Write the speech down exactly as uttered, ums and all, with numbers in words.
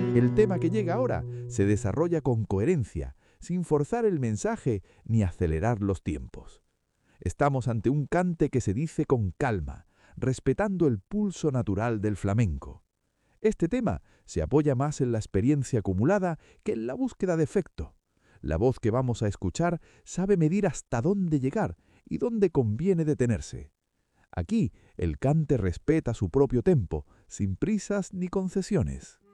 El tema que llega ahora se desarrolla con coherencia, sin forzar el mensaje ni acelerar los tiempos. Estamos ante un cante que se dice con calma, respetando el pulso natural del flamenco. Este tema se apoya más en la experiencia acumulada que en la búsqueda de efecto. La voz que vamos a escuchar sabe medir hasta dónde llegar y dónde conviene detenerse. Aquí el cante respeta su propio tempo, sin prisas ni concesiones.